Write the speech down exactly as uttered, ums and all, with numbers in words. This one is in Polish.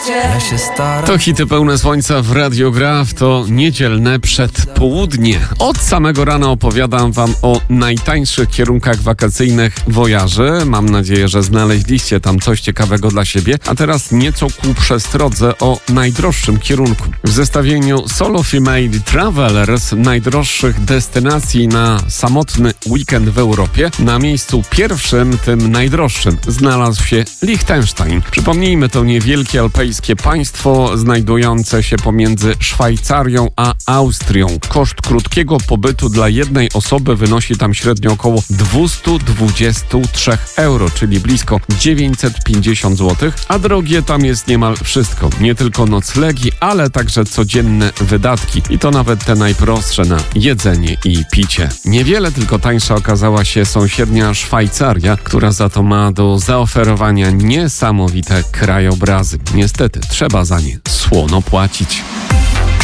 Ja się staram. To hity pełne słońca w Radio Graf, to niedzielne przedpołudnie. Od samego rana opowiadam wam o najtańszych kierunkach wakacyjnych Wojaży. Mam nadzieję, że znaleźliście tam coś ciekawego dla siebie. A teraz nieco ku przestrodze o najdroższym kierunku. W zestawieniu Solo Female Travelers najdroższych destynacji na samotny weekend w Europie na miejscu pierwszym, tym najdroższym, znalazł się Liechtenstein. Przypomnijmy, to niewielkie alpejskie państwo znajdujące się pomiędzy Szwajcarią a Austrią. Koszt krótkiego pobytu dla jednej osoby wynosi tam średnio około dwieście dwadzieścia trzy euro, czyli blisko dziewięćset pięćdziesiąt złotych, a drogie tam jest niemal wszystko. Nie tylko noclegi, ale także codzienne wydatki i to nawet te najprostsze na jedzenie i picie. Niewiele tylko tańsza okazała się sąsiednia Szwajcaria, która za to ma do zaoferowania niesamowite krajobrazy. Niestety trzeba za nie słono płacić.